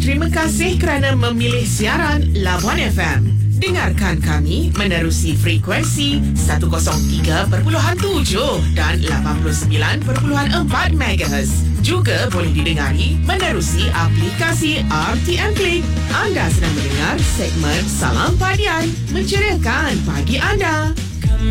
Terima kasih kerana memilih siaran Labuan FM. Dengarkan kami menerusi frekuensi 103.7 dan 89.4 MHz. Juga boleh didengari menerusi aplikasi RTM Play. Anda sedang mendengar segmen Salam Padian, menceriakan pagi anda.